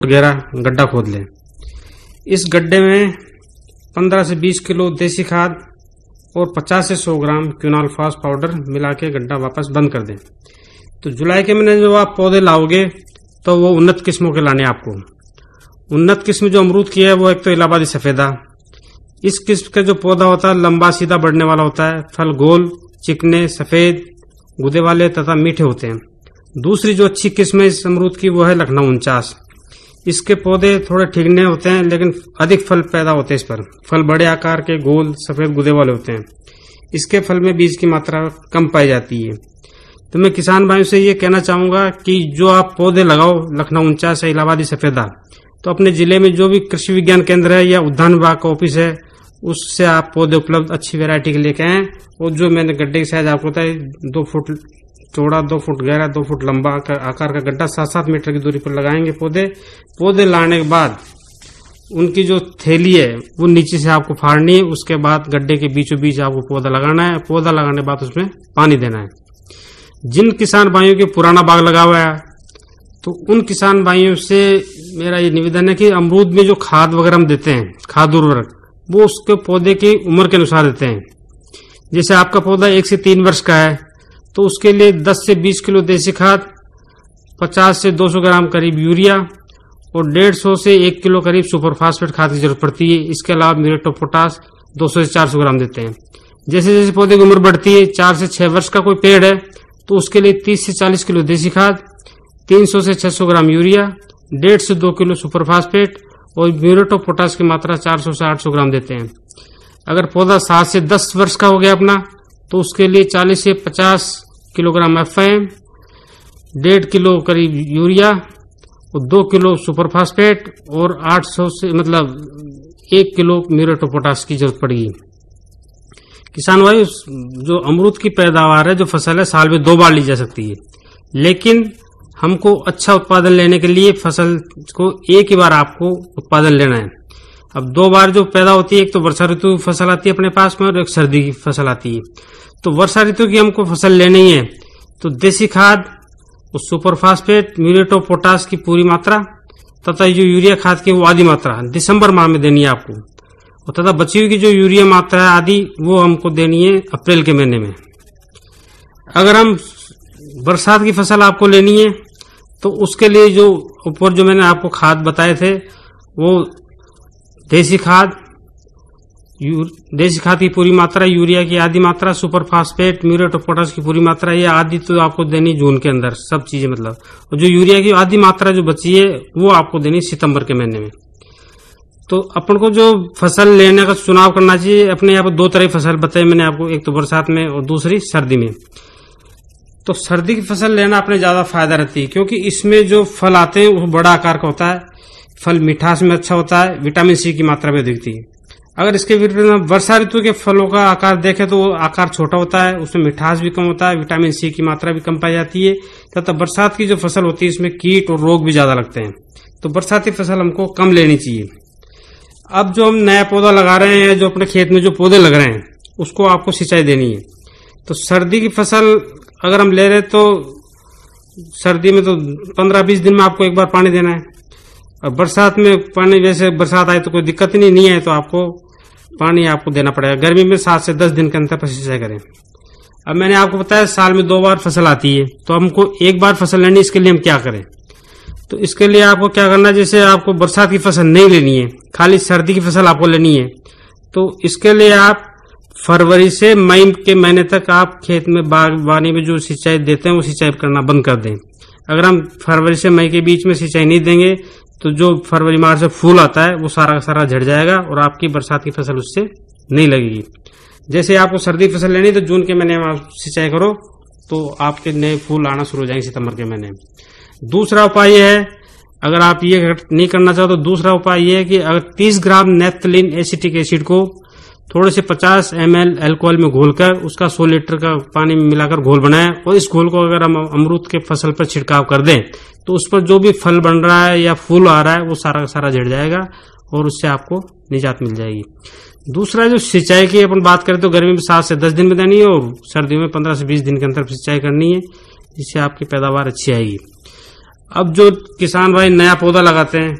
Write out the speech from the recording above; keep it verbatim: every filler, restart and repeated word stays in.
गहरा गड्ढा खोद लें। इस गड्ढे में पंद्रह से बीस किलो देसी खाद और पचास से सौ ग्राम क्विनोल फास पाउडर मिला के गड्ढा वापस बंद कर दें। तो जुलाई के महीने जो आप पौधे लाओगे तो वो उन्नत किस्मों के लाने आपको। उन्नत किस्म जो अमरूद की है वो एक तो इलाहाबादी सफेदा। इस किस्म का जो पौधा होता है लंबा सीधा बढ़ने वाला होता है, फल गोल, चिकने, सफेद, गुदे वाले तथा मीठे होते हैं। दूसरी जो अच्छी किस्म है इस अमरूद की वो है लखनऊ उनचास। इसके पौधे थोड़े ठीकने होते हैं लेकिन अधिक फल पैदा होते हैं इस पर। फल बड़े आकार के, गोल, सफेद गुदे वाले होते हैं। इसके फल में बीज की मात्रा कम पाई जाती है। तो मैं किसान भाइयों से ये कहना चाहूंगा कि जो आप पौधे लगाओ लखनऊ उनचास या इलाहाबादी सफेदा, तो अपने जिले में जो भी कृषि विज्ञान केंद्र है या उद्यान विभाग का ऑफिस है उससे आप पौधे उपलब्ध अच्छी वैरायटी के लेके आए। और जो मैंने गड्ढे की साइज आपको बताया, दो फुट चौड़ा, दो फुट गहरा, दो फुट लंबा आकार का गड्ढा सात सात मीटर की दूरी पर लगाएंगे पौधे। पौधे लाने के बाद उनकी जो थैली है वो नीचे से आपको फाड़नी है। उसके बाद गड्ढे के बीचों बीच आपको पौधा लगाना है। पौधा लगाने के बाद उसमें पानी देना है। जिन किसान भाइयों के पुराना बाग लगा हुआ है तो उन किसान भाइयों से मेरा ये निवेदन है कि अमरूद में जो खाद वगैरह हम देते हैं, खाद उर्वरक, वो उसके पौधे की उम्र के अनुसार देते हैं। जैसे आपका पौधा एक से तीन वर्ष का है तो उसके लिए दस से बीस किलो देसी खाद, पचास से दो सौ ग्राम करीब यूरिया और डेढ़ सौ से एक किलो करीब सुपर फास्फेट खाद की जरूरत पड़ती है। इसके अलावा म्यूरेट ऑफ पोटाश दो सौ से चार सौ ग्राम देते हैं। जैसे जैसे पौधे की उम्र बढ़ती है, चार से छह वर्ष का कोई पेड़ है तो उसके लिए तीस से चालीस किलो देसी खाद, तीन सौ से छह सौ ग्राम यूरिया, डेढ़ से दो किलो सुपर फास्फेट और म्यूरेट ऑफ पोटाश की मात्रा चार सौ से आठ सौ ग्राम देते हैं। अगर पौधा सात से दस वर्ष का हो गया अपना तो उसके लिए चालीस से पचास किलोग्राम एफ एम, डेढ़ किलो करीब यूरिया और दो किलो सुपर फास्फेट और आठ सौ से मतलब एक किलो म्यूरेट ऑफ पोटाश की जरूरत पड़ेगी। किसान भाई, जो अमरूद की पैदावार है, जो फसल है, साल में दो बार ली जा सकती है। लेकिन हमको अच्छा उत्पादन लेने के लिए फसल को एक ही बार आपको उत्पादन लेना है। अब दो बार जो पैदा होती है, एक तो वर्षा ऋतु की फसल आती है अपने पास में और एक सर्दी की फसल आती है। तो वर्षा ऋतु की हमको फसल लेनी है तो देसी खाद, super phosphate, muriate of potash की पूरी मात्रा तथा जो यूरिया खाद की वो आधी मात्रा दिसंबर माह में देनी है आपको। और तथा बची हुई की जो यूरिया मात्रा है आदि वो हमको देनी है अप्रैल के महीने में। अगर हम बरसात की फसल आपको लेनी है तो उसके लिए जो ऊपर जो मैंने आपको खाद बताए थे वो देसी खाद, देसी खाद की पूरी मात्रा, यूरिया की आधी मात्रा, super phosphate, muriate of potash की पूरी मात्रा, ये आधी तो आपको देनी जून के अंदर सब चीजें मतलब। और जो यूरिया की आधी मात्रा जो बची है वो आपको देनी सितंबर के महीने में। तो अपन को जो फसल लेने का चुनाव करना चाहिए, अपने यहाँ पर दो तरह की फसल बताई मैंने आपको, एक तो बरसात में और दूसरी सर्दी में। तो सर्दी की फसल लेना अपने ज्यादा फायदा रहती है क्योंकि इसमें जो फल आते हैं वो बड़ा आकार का होता है, फल मिठास में अच्छा होता है, विटामिन सी की मात्रा भी अधिक दिखती है। अगर इसके विपरीत वर्षा ऋतु के फलों का आकार देखें तो वो आकार छोटा होता है, उसमें मिठास भी कम होता है, विटामिन सी की मात्रा भी कम पाई जाती है तथा बरसात की जो फसल होती है इसमें कीट और रोग भी ज्यादा लगते हैं। तो बरसाती फसल हमको कम लेनी चाहिए। अब जो हम नया पौधा लगा रहे हैं, जो अपने खेत में जो पौधे लग रहे हैं उसको आपको सिंचाई देनी है। तो सर्दी की फसल अगर हम ले रहे तो सर्दी में तो पंद्रह बीस दिन में आपको एक बार पानी देना है। और बरसात में पानी, वैसे बरसात आए तो कोई दिक्कत नहीं नहीं है तो आपको पानी आपको देना पड़ेगा। गर्मी में सात से दस दिन के अंतर पर सिंचाई करें। अब मैंने आपको बताया साल में दो बार फसल आती है तो हमको एक बार फसल लेनी, इसके लिए हम क्या करें? तो इसके लिए आपको क्या करना है, जैसे आपको बरसात की फसल नहीं लेनी है, खाली सर्दी की फसल आपको लेनी है, तो इसके लिए आप फरवरी से मई के महीने तक आप खेत में बागवानी में जो सिंचाई देते हैं वो सिंचाई करना बंद कर दें। अगर हम फरवरी से मई के बीच में सिंचाई नहीं देंगे तो जो फरवरी मार्च से फूल आता है वो सारा का सारा झड़ जाएगा और आपकी बरसात की फसल उससे नहीं लगेगी। जैसे आपको सर्दी की फसल लेनी तो जून के महीने में आप सिंचाई करो तो आपके नए फूल आना शुरू हो जाएंगे सितंबर के महीने में। दूसरा उपाय यह है, अगर आप ये नहीं करना चाहो तो दूसरा उपाय यह है कि अगर तीस ग्राम नेफ्थलीन एसिटिक एसिड को थोड़े से पचास एम एल एल्कोहल में घोलकर उसका सौ लीटर का पानी में मिलाकर घोल बनाएं और इस घोल को अगर हम अमरूद के फसल पर छिड़काव कर दें तो उस पर जो भी फल बन रहा है या फूल आ रहा है वो सारा का सारा झड़ जाएगा और उससे आपको निजात मिल जाएगी। दूसरा जो सिंचाई की अपन बात करें तो गर्मी में सात से दस दिन में देनी है और सर्दियों में पंद्रह से बीस दिन के अंतर सिंचाई करनी है, जिससे आपकी पैदावार अच्छी आएगी। अब जो किसान भाई नया पौधा लगाते हैं